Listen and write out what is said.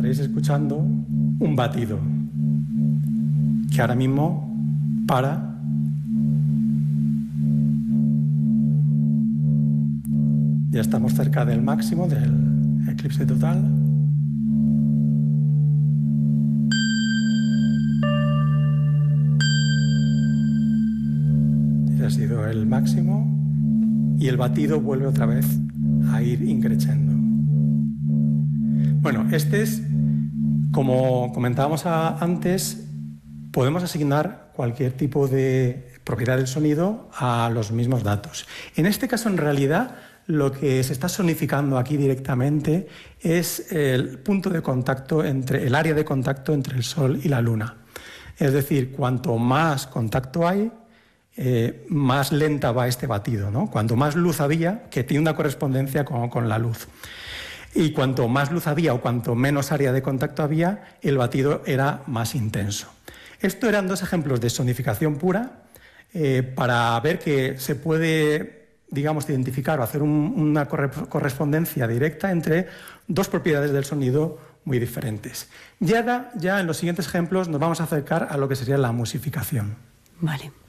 estaréis escuchando un batido que ahora mismo para. Ya estamos cerca del máximo del eclipse total. Ese ha sido el máximo y el batido vuelve otra vez a ir increciendo. Bueno, como comentábamos antes, podemos asignar cualquier tipo de propiedad del sonido a los mismos datos. En este caso, en realidad, lo que se está sonificando aquí directamente es el punto de contacto el área de contacto entre el Sol y la Luna. Es decir, cuanto más contacto hay, más lenta va este batido, ¿no? Cuanto más luz había, que tiene una correspondencia con la luz. Y cuanto más luz había o cuanto menos área de contacto había, el batido era más intenso. Esto eran dos ejemplos de sonificación pura para ver que se puede, digamos, identificar o hacer una correspondencia directa entre dos propiedades del sonido muy diferentes. Ya en los siguientes ejemplos nos vamos a acercar a lo que sería la musificación. Vale.